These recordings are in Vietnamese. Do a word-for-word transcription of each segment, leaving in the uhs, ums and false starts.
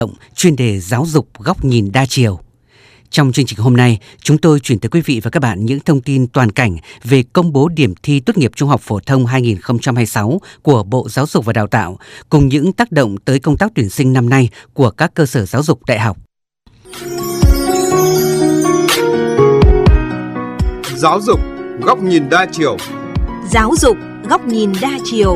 chuyên đề giáo dục góc nhìn đa chiều. Trong chương trình hôm nay, chúng tôi chuyển tới quý vị và các bạn những thông tin toàn cảnh về công bố điểm thi tốt nghiệp trung học phổ thông hai không hai sáu của Bộ Giáo dục và Đào tạo, cùng những tác động tới công tác tuyển sinh năm nay của các cơ sở giáo dục đại học. Giáo dục góc nhìn đa chiều. Giáo dục góc nhìn đa chiều.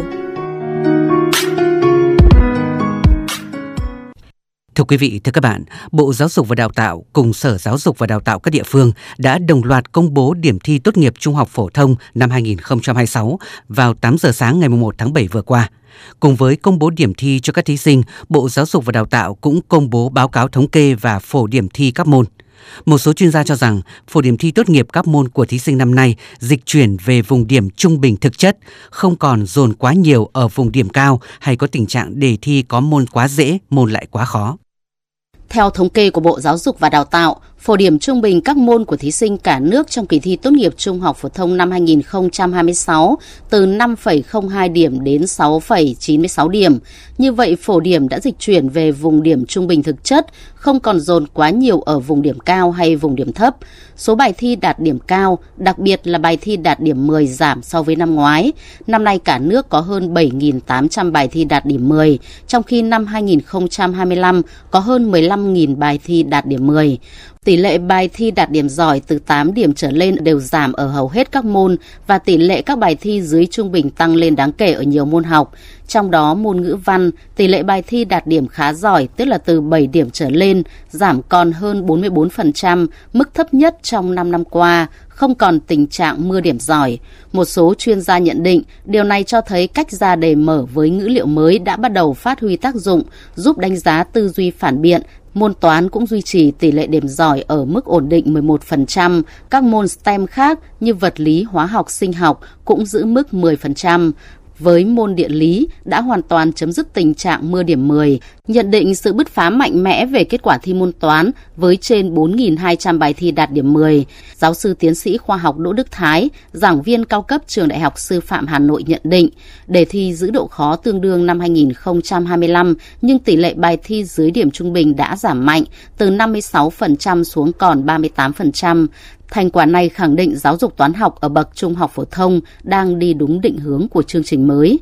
Thưa quý vị, thưa các bạn, Bộ Giáo dục và Đào tạo cùng Sở Giáo dục và Đào tạo các địa phương đã đồng loạt công bố điểm thi tốt nghiệp trung học phổ thông năm hai không hai sáu vào tám giờ sáng ngày mùng một tháng bảy vừa qua. Cùng với công bố điểm thi cho các thí sinh, Bộ Giáo dục và Đào tạo cũng công bố báo cáo thống kê và phổ điểm thi các môn. Một số chuyên gia cho rằng phổ điểm thi tốt nghiệp các môn của thí sinh năm nay dịch chuyển về vùng điểm trung bình thực chất, không còn dồn quá nhiều ở vùng điểm cao hay có tình trạng đề thi có môn quá dễ, môn lại quá khó. Theo thống kê của Bộ Giáo dục và Đào tạo, phổ điểm trung bình các môn của thí sinh cả nước trong kỳ thi tốt nghiệp trung học phổ thông năm hai không hai sáu từ năm phẩy không hai điểm đến sáu phẩy chín mươi sáu điểm. Như vậy, phổ điểm đã dịch chuyển về vùng điểm trung bình thực chất, không còn dồn quá nhiều ở vùng điểm cao hay vùng điểm thấp. Số bài thi đạt điểm cao, đặc biệt là bài thi đạt điểm mười giảm so với năm ngoái. Năm nay cả nước có hơn bảy nghìn tám trăm bài thi đạt điểm mười, trong khi năm hai không hai lăm có hơn mười lăm nghìn bài thi đạt điểm mười. Tỷ lệ bài thi đạt điểm giỏi từ tám điểm trở lên đều giảm ở hầu hết các môn và tỷ lệ các bài thi dưới trung bình tăng lên đáng kể ở nhiều môn học. Trong đó môn ngữ văn, tỷ lệ bài thi đạt điểm khá giỏi, tức là từ bảy điểm trở lên, giảm còn hơn bốn mươi bốn phần trăm, mức thấp nhất trong năm năm qua, không còn tình trạng mưa điểm giỏi. Một số chuyên gia nhận định điều này cho thấy cách ra đề mở với ngữ liệu mới đã bắt đầu phát huy tác dụng, giúp đánh giá tư duy phản biện. Môn toán cũng duy trì tỷ lệ điểm giỏi ở mức ổn định mười một phần trăm. Các môn STEM khác như vật lý, hóa học, sinh học cũng giữ mức mười phần trăm. Với môn địa lý đã hoàn toàn chấm dứt tình trạng mưa điểm mười, nhận định sự bứt phá mạnh mẽ về kết quả thi môn toán với trên bốn nghìn hai trăm bài thi đạt điểm mười. Giáo sư tiến sĩ khoa học Đỗ Đức Thái, giảng viên cao cấp Trường Đại học Sư phạm Hà Nội nhận định, đề thi giữ độ khó tương đương năm hai không hai lăm, nhưng tỷ lệ bài thi dưới điểm trung bình đã giảm mạnh, từ năm mươi sáu phần trăm xuống còn ba mươi tám phần trăm. Thành quả này khẳng định giáo dục toán học ở bậc trung học phổ thông đang đi đúng định hướng của chương trình mới.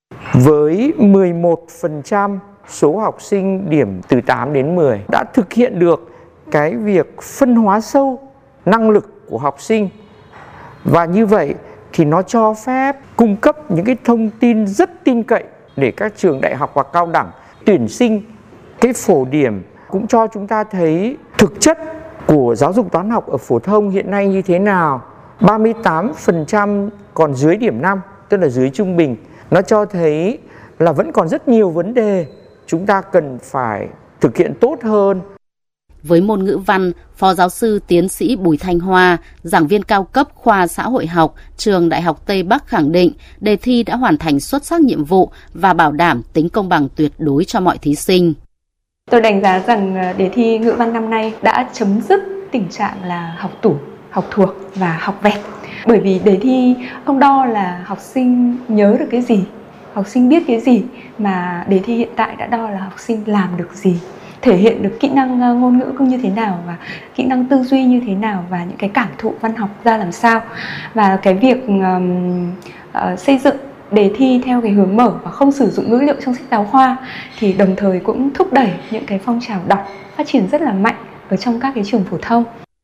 Với mười một phần trăm số học sinh điểm từ tám đến mười đã thực hiện được cái việc phân hóa sâu năng lực của học sinh. Và như vậy thì nó cho phép cung cấp những cái thông tin rất tin cậy để các trường đại học và cao đẳng tuyển sinh. Cái phổ điểm cũng cho chúng ta thấy thực chất của giáo dục toán học ở phổ thông hiện nay như thế nào. ba mươi tám phần trăm còn dưới điểm năm, tức là dưới trung bình. Nó cho thấy là vẫn còn rất nhiều vấn đề chúng ta cần phải thực hiện tốt hơn. Với môn ngữ văn, Phó giáo sư tiến sĩ Bùi Thanh Hoa, giảng viên cao cấp khoa xã hội học, Trường Đại học Tây Bắc khẳng định đề thi đã hoàn thành xuất sắc nhiệm vụ và bảo đảm tính công bằng tuyệt đối cho mọi thí sinh. Tôi đánh giá rằng đề thi ngữ văn năm nay đã chấm dứt tình trạng là học tủ, học thuộc và học vẹt. Bởi vì đề thi không đo là học sinh nhớ được cái gì, học sinh biết cái gì, mà đề thi hiện tại đã đo là học sinh làm được gì, thể hiện được kỹ năng ngôn ngữ như thế nào và kỹ năng tư duy như thế nào và những cái cảm thụ văn học ra làm sao. Và cái việc um, uh, xây dựng đề thi theo cái hướng mở và không sử dụng ngữ liệu trong sách giáo khoa thì đồng thời cũng thúc đẩy những cái phong trào đọc phát triển rất là mạnh ở trong các cái trường phổ thông.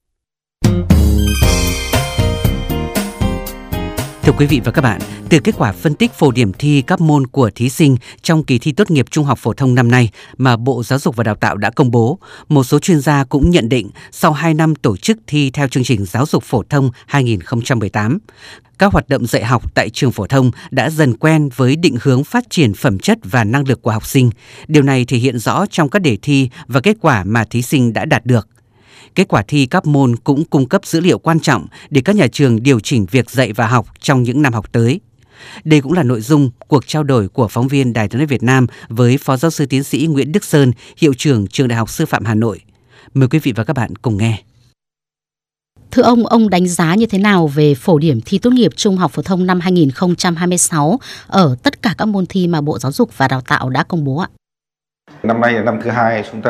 Thưa quý vị và các bạn, từ kết quả phân tích phổ điểm thi các môn của thí sinh trong kỳ thi tốt nghiệp trung học phổ thông năm nay mà Bộ Giáo dục và Đào tạo đã công bố, một số chuyên gia cũng nhận định sau hai năm tổ chức thi theo chương trình giáo dục phổ thông hai không một tám, các hoạt động dạy học tại trường phổ thông đã dần quen với định hướng phát triển phẩm chất và năng lực của học sinh. Điều này thể hiện rõ trong các đề thi và kết quả mà thí sinh đã đạt được. Kết quả thi các môn cũng cung cấp dữ liệu quan trọng để các nhà trường điều chỉnh việc dạy và học trong những năm học tới. Đây cũng là nội dung cuộc trao đổi của phóng viên Đài Tiếng nói Việt Nam với Phó giáo sư tiến sĩ Nguyễn Đức Sơn, Hiệu trưởng Trường Đại học Sư phạm Hà Nội. Mời quý vị và các bạn cùng nghe. Thưa ông, ông đánh giá như thế nào về phổ điểm thi tốt nghiệp trung học phổ thông năm hai không hai sáu ở tất cả các môn thi mà Bộ Giáo dục và Đào tạo đã công bố ạ? Năm nay là năm thứ hai chúng ta